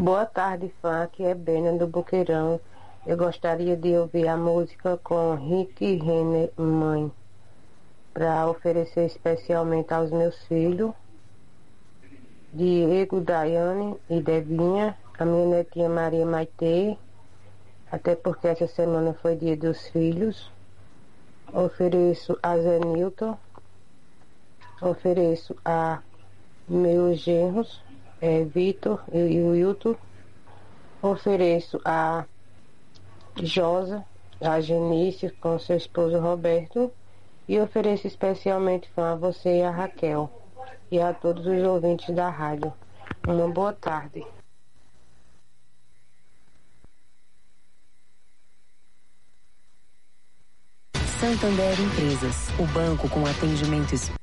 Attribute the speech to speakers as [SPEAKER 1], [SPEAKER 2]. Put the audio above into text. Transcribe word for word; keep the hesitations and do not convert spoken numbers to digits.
[SPEAKER 1] Boa tarde, fã. Aqui é Bena do Boqueirão. Eu gostaria de ouvir a música com Rick Renner, Mãe, para oferecer especialmente aos meus filhos, Diego, Daiane e Devinha, a minha netinha Maria Maitê, até porque essa semana foi dia dos filhos. Ofereço a Zé Nilton, ofereço a meus genros, é, Vitor e Wilton. Ofereço a Josa, a Genícia com seu esposo Roberto, e ofereço especialmente a você e a Raquel e a todos os ouvintes da rádio. Uma boa tarde.
[SPEAKER 2] Santander Empresas, o banco com atendimento